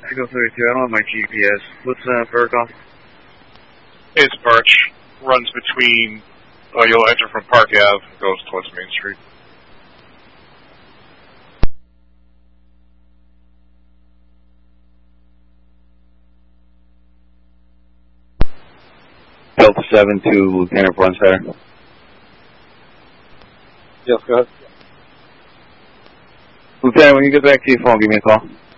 Echo 32, I don't have my GPS. What's Burkoff? It's Birch. Runs between, you'll enter from Park Ave, goes towards Main Street. Delta 7 to Lieutenant Brunstetter. Yes, go ahead. Lieutenant, when you get back to your phone, give me a call.